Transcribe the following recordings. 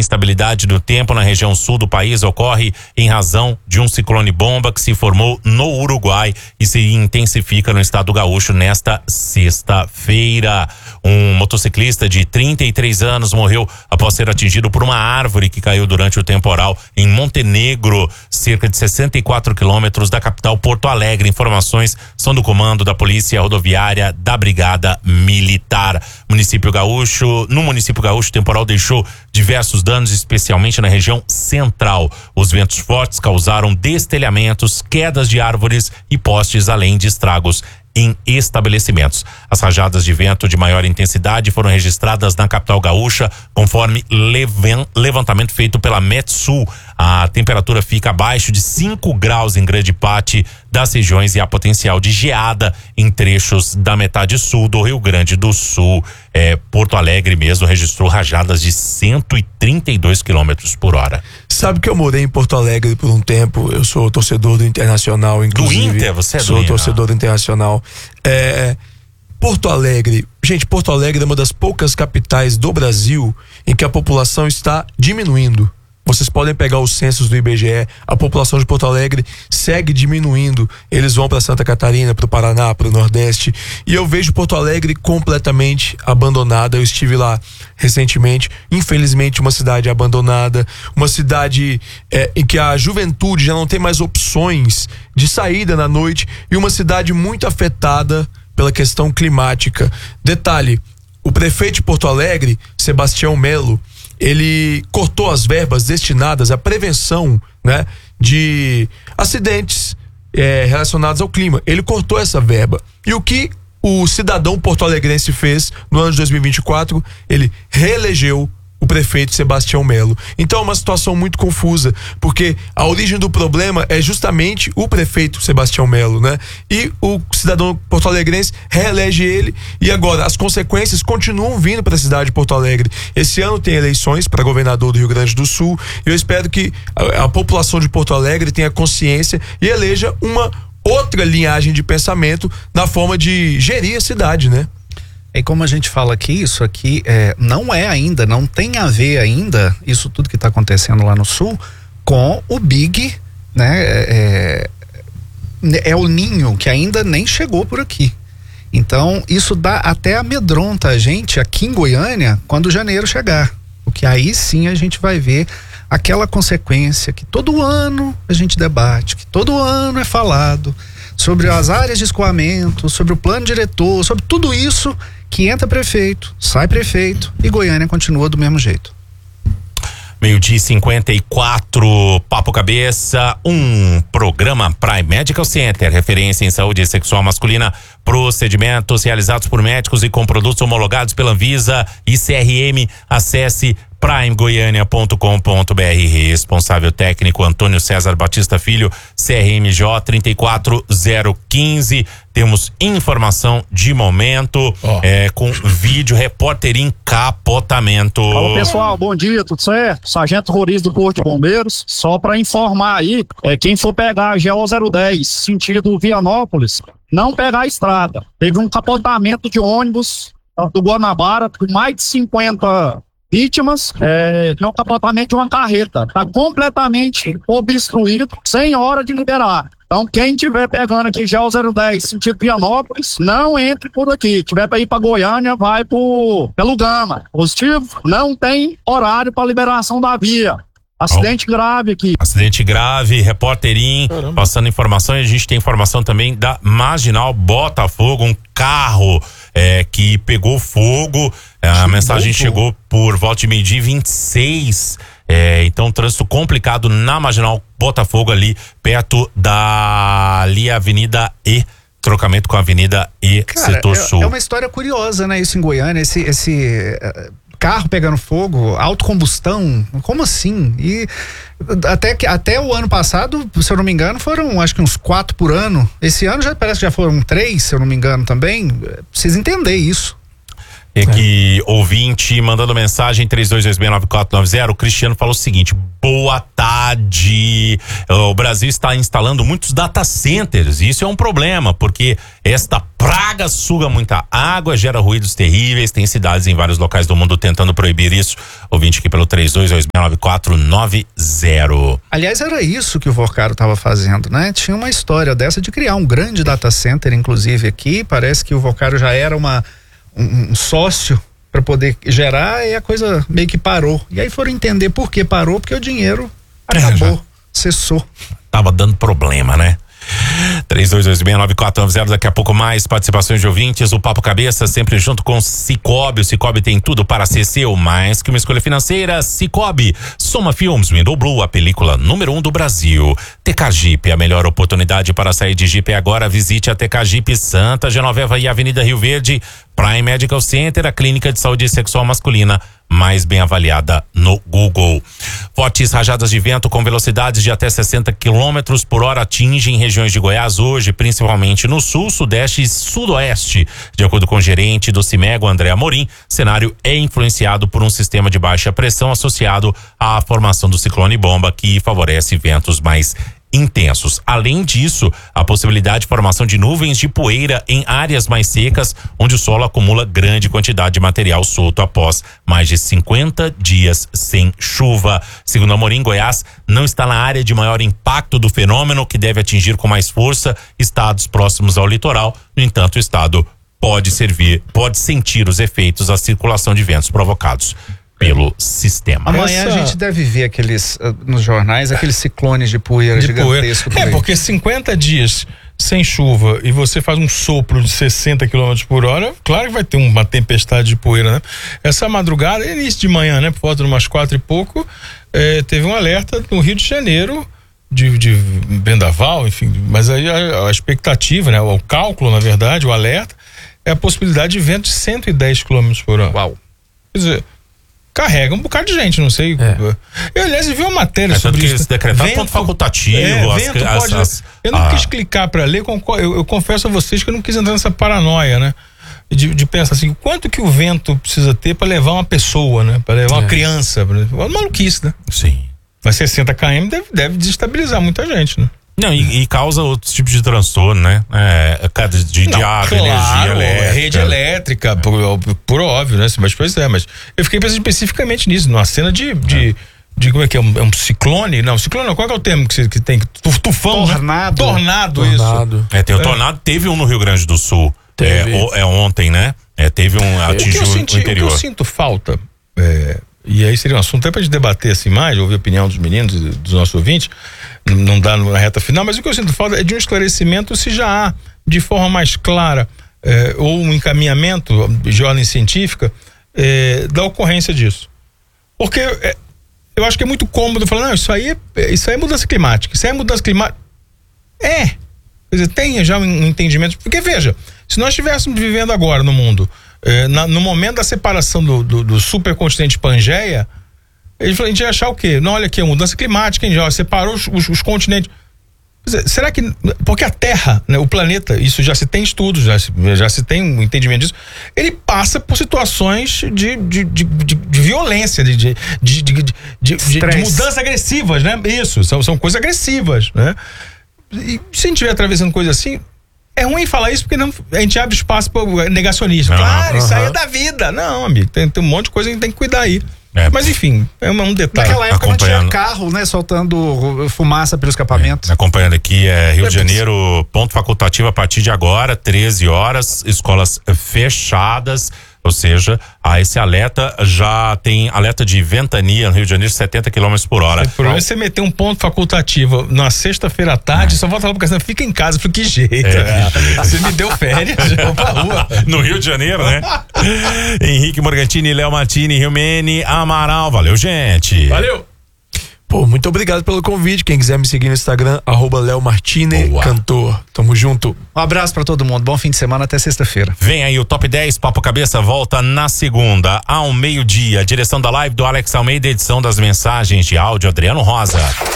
Instabilidade do tempo na região sul do país ocorre em razão de um ciclone bomba que se formou no Uruguai e se intensifica no estado gaúcho nesta sexta-feira. Um motociclista de 33 anos morreu após ser atingido por uma árvore que caiu durante o temporal em Montenegro, cerca de 64 quilômetros da capital Porto Alegre. Informações são do comando da Polícia Rodoviária da Brigada Militar. No município gaúcho, o temporal deixou diversos danos, especialmente na região central. Os ventos fortes causaram destelhamentos, quedas de árvores e postes, além de estragos em estabelecimentos. As rajadas de vento de maior intensidade foram registradas na capital gaúcha, conforme levantamento feito pela Metsul. A temperatura fica abaixo de 5 graus em grande parte das regiões e há potencial de geada em trechos da metade sul do Rio Grande do Sul. Porto Alegre mesmo registrou rajadas de 132 quilômetros por hora. Sabe que eu morei em Porto Alegre por um tempo. Eu sou torcedor do Internacional, inclusive. Do Inter? Você é do Sou torcedor do Internacional. Porto Alegre, gente, Porto Alegre é uma das poucas capitais do Brasil em que a população está diminuindo. Vocês podem pegar os censos do IBGE, a população de Porto Alegre segue diminuindo. Eles vão para Santa Catarina, para o Paraná, para o Nordeste, e eu vejo Porto Alegre completamente abandonada. Eu estive lá recentemente, infelizmente uma cidade abandonada, uma cidade em que a juventude já não tem mais opções de saída na noite, e uma cidade muito afetada pela questão climática. Detalhe, o prefeito de Porto Alegre, Sebastião Melo, ele cortou as verbas destinadas à prevenção, né, de acidentes relacionados ao clima. Ele cortou essa verba. E o que o cidadão porto-alegrense fez no ano de 2024? Ele reelegeu o prefeito Sebastião Melo. Então é uma situação muito confusa, porque a origem do problema é justamente o prefeito Sebastião Melo, né? E o cidadão porto-alegrense reelege ele, e agora as consequências continuam vindo para a cidade de Porto Alegre. Esse ano tem eleições para governador do Rio Grande do Sul, e eu espero que a população de Porto Alegre tenha consciência e eleja uma outra linhagem de pensamento na forma de gerir a cidade, né? E como a gente fala aqui, isso aqui não tem a ver ainda, isso tudo que está acontecendo lá no sul, com o Big, né? É o Ninho, que ainda nem chegou por aqui. Então, isso até amedronta a gente aqui em Goiânia quando janeiro chegar. Porque aí sim a gente vai ver aquela consequência que todo ano a gente debate, que todo ano é falado sobre as áreas de escoamento, sobre o plano diretor, sobre tudo isso, que entra prefeito, sai prefeito e Goiânia continua do mesmo jeito. 12h54, Papo Cabeça, um programa Prime Medical Center, referência em saúde sexual masculina, procedimentos realizados por médicos e com produtos homologados pela Anvisa e CRM. Acesse primegoiania.com.br. Responsável técnico Antônio César Batista Filho, CRMJ 34015. Temos informação de momento, com vídeo, repórter em capotamento. Alô, pessoal, bom dia, tudo certo? Sargento Roriz do Corpo de Bombeiros. Só para informar aí, quem for pegar a GO 010 sentido Vianópolis, não pegar a estrada. Teve um capotamento de ônibus do Guanabara com mais de 50 vítimas, tem um capotamento de uma carreta, tá completamente obstruído, sem hora de liberar. Então, quem tiver pegando aqui já o 010 sentido Vianópolis, não entre por aqui. Tiver para ir para Goiânia, vai pelo Gama. Positivo, não tem horário para liberação da via. Acidente grave aqui. Acidente grave, repórterim, passando informações. A gente tem informação também da Marginal Botafogo, um carro que pegou fogo. A mensagem chegou por volta de 12h26. Então, trânsito complicado na Marginal Botafogo, ali perto da Avenida E. Trocamento com a Avenida E, cara, setor sul. É uma história curiosa, né? Isso em Goiânia, esse carro pegando fogo, autocombustão, como assim? E até o ano passado, se eu não me engano, foram acho que uns 4 por ano. Esse ano parece que já foram 3, se eu não me engano também. Precisa entender isso. É que ouvinte mandando mensagem 32269490, o Cristiano falou o seguinte: boa tarde, o Brasil está instalando muitos data centers, isso é um problema, porque esta praga suga muita água, gera ruídos terríveis, tem cidades em vários locais do mundo tentando proibir isso. Ouvinte aqui pelo 32269490. Aliás, era isso que o Vocaro estava fazendo, né? Tinha uma história dessa de criar um grande data center, inclusive aqui, parece que o Vocaro já era um sócio para poder gerar, e a coisa meio que parou. E aí foram entender por que parou, porque o dinheiro acabou, cessou. Tava dando problema, né? 32269490, daqui a pouco mais participações de ouvintes. O Papo Cabeça sempre junto com Cicobi. O Cicobi tem tudo para ser seu, mais que uma escolha financeira. Cicobi, Soma Filmes, Window Blue, a película número 1 do Brasil. TK Jeep, a melhor oportunidade para sair de Jeep é agora. Visite a TK Jeep Santa Genoveva e Avenida Rio Verde. Prime Medical Center, a clínica de saúde sexual masculina mais bem avaliada no Google. Fortes rajadas de vento com velocidades de até 60 km por hora atingem regiões de Goiás hoje, principalmente no sul, sudeste e sudoeste. De acordo com o gerente do Cimego, André Amorim, o cenário é influenciado por um sistema de baixa pressão associado à formação do ciclone bomba, que favorece ventos mais intensos. Além disso, a possibilidade de formação de nuvens de poeira em áreas mais secas, onde o solo acumula grande quantidade de material solto após mais de 50 dias sem chuva. Segundo Amorim, Goiás não está na área de maior impacto do fenômeno, que deve atingir com mais força estados próximos ao litoral. No entanto, o estado pode sentir os efeitos da circulação de ventos provocados pelo sistema. Amanhã a gente deve ver nos jornais, aqueles ciclones de poeira gigantesco. Porque 50 dias sem chuva e você faz um sopro de 60 km por hora, claro que vai ter uma tempestade de poeira, né? Essa madrugada, início de manhã, né? Por volta de umas 4 e pouco, teve um alerta no Rio de Janeiro de vendaval, enfim, mas aí a expectativa, né? O cálculo, na verdade, o alerta, é a possibilidade de vento de 110 km por hora. Uau! Quer dizer, carrega um bocado de gente, não sei. Eu, aliás, vi uma matéria sobre isso. Decretar ponto facultativo. Eu não quis clicar para ler, eu confesso a vocês que eu não quis entrar nessa paranoia, né? De pensar assim, quanto que o vento precisa ter para levar uma pessoa, né? Para levar uma criança. Uma maluquice, né? Sim. Mas 60 km deve desestabilizar muita gente, né? Não, e causa outros tipos de transtorno, né? De água, energia elétrica. Rede elétrica, por óbvio, né? Mas eu fiquei pensando especificamente nisso, numa cena de como é que é? Um ciclone? Não, ciclone não, qual é o termo que tem? Tufão? Tornado, isso. Tem o tornado, teve um no Rio Grande do Sul. Ontem, né? Teve um atingiu o interior. O que eu sinto falta, e aí seria um assunto até pra gente debater assim mais, ouvir a opinião dos meninos e dos nossos ouvintes, não dá na reta final, mas o que eu sinto falta é de um esclarecimento se já há, de forma mais clara, ou um encaminhamento de ordem científica da ocorrência disso. Porque eu acho que é muito cômodo falar, não, isso aí é mudança climática, Quer dizer, tenha já um entendimento, porque veja, se nós estivéssemos vivendo agora no mundo, no momento da separação do supercontinente Pangeia, a gente ia achar o quê? Não, olha aqui, a mudança climática, já separou os continentes. Será que, porque a Terra, né, o planeta, isso já se tem estudos, já se tem um entendimento disso, ele passa por situações de violência, de mudanças agressivas, né? Isso, são coisas agressivas, né? E se a gente estiver atravessando coisa assim, é ruim falar isso porque a gente abre espaço para negacionismo. Claro, isso aí é da vida. Não, amigo, tem um monte de coisa que a gente tem que cuidar aí. Mas enfim, é um detalhe. Naquela época não tinha carro, né? Soltando fumaça pelo escapamento. Acompanhando aqui, Rio de Janeiro, ponto facultativo a partir de agora, 13 horas, escolas fechadas. Ou seja, esse alerta já tem alerta de ventania no Rio de Janeiro, 70 km por hora. O problema é você meter um ponto facultativo na sexta-feira à tarde, só volta lá pro Cassino, fica em casa. Eu falei, que jeito. Você me deu férias, vou pra rua. No Rio de Janeiro, né? Henrique Morgantini, Léo Martini, Rilmene, Amaral. Valeu, gente. Valeu. Pô, muito obrigado pelo convite. Quem quiser me seguir no Instagram, @LeoMartini, cantor. Tamo junto. Um abraço pra todo mundo. Bom fim de semana, até sexta-feira. Vem aí o Top 10 Papo Cabeça, volta na segunda, ao meio-dia. Direção da live do Alex Almeida, edição das mensagens de áudio Adriano Rosa.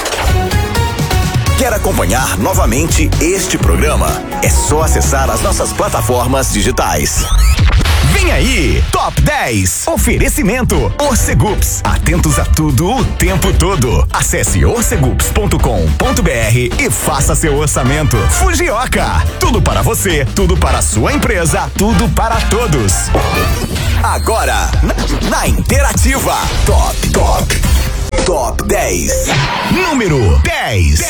Quer acompanhar novamente este programa? É só acessar as nossas plataformas digitais. Vem aí, Top 10. Oferecimento Orcegups. Atentos a tudo o tempo todo. Acesse orcegups.com.br e faça seu orçamento. Fujioka. Tudo para você, tudo para a sua empresa, tudo para todos. Agora, na Interativa. Top 10. Número 10.